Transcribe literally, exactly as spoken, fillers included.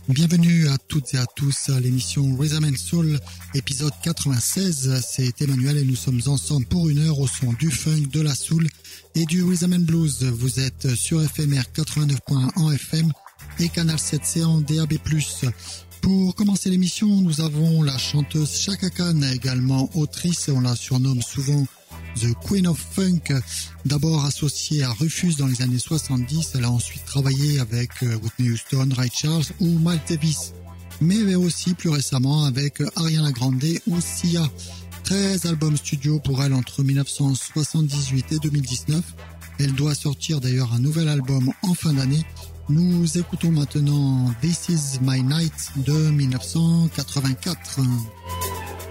Bienvenue à toutes et à tous à l'émission Rhythm and Soul, épisode quatre-vingt-seize. C'est Emmanuel et nous sommes ensemble pour une heure au son du funk, de la soul et du Rhythm and Blues. Vous êtes sur F M R quatre-vingt-neuf point un en F M et Canal sept C en D A B plus. Pour commencer l'émission, nous avons la chanteuse Chaka Khan, également autrice, on la surnomme souvent The Queen of Funk. D'abord associée à Rufus dans les années soixante-dix, elle a ensuite travaillé avec Whitney Houston, Ray Charles ou Miles Davis, mais aussi plus récemment avec Ariana Grande ou Sia. treize albums studio pour elle entre mille neuf cent soixante-dix-huit et deux mille dix-neuf. Elle doit sortir d'ailleurs un nouvel album en fin d'année. Nous écoutons maintenant This Is My Night de mille neuf cent quatre-vingt-quatre.